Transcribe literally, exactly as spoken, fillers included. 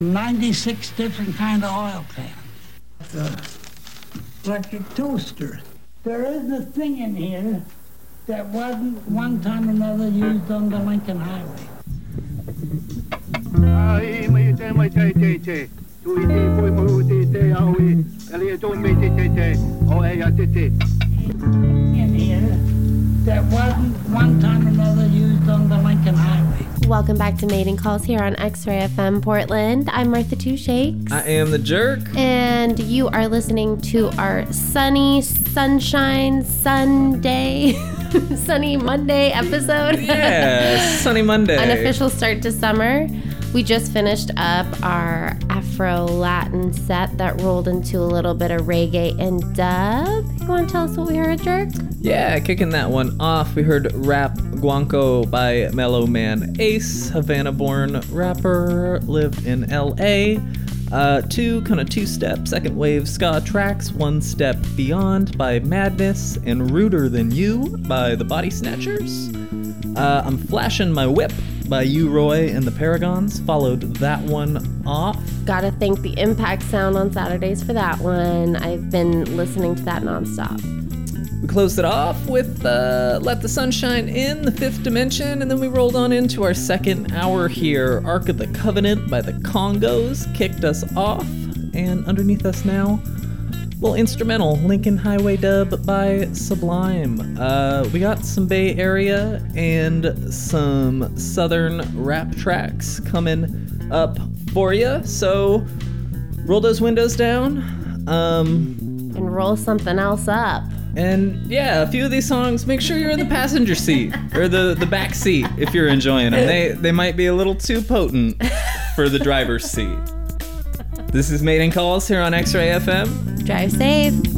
ninety-six different kind of oil cans. The electric toaster. There is a thing in here that wasn't one time or another used on the Lincoln Highway. In here that wasn't one time or another used on the Lincoln Highway. Welcome back to Mating Calls here on X-Ray F M Portland. I'm Martha Two Shakes. I am the Jerk. And you are listening to our sunny, sunshine, Sunday, sunny Monday episode. Yeah, sunny Monday. Unofficial start to summer. We just finished up our Afro-Latin set that rolled into a little bit of reggae and dub. You want to tell us what we heard, Jerk? Yeah, kicking that one off, we heard Rap Guanco by Mellow Man Ace, Havana-born rapper, lived in L A. Uh, two kind of two-step second wave ska tracks, One Step Beyond by Madness, and Ruder Than You by the Body Snatchers. Uh, I'm Flashing My Whip by U Roy and the Paragons followed that one off. Gotta thank the Impact Sound on Saturdays for that one. I've been listening to that nonstop. We closed it off with uh, Let the Sunshine In, The Fifth Dimension, and then we rolled on into our second hour here. Ark of the Covenant by the Congos kicked us off, and underneath us now, little instrumental Lincoln Highway dub by Sublime. Uh, we got some Bay Area and some Southern rap tracks coming up for you, so roll those windows down. Um, and roll something else up. And yeah, a few of these songs, make sure you're in the passenger seat or the, the back seat if you're enjoying them. They, they might be a little too potent for the driver's seat. This is Mating Calls here on X-Ray F M. Drive safe.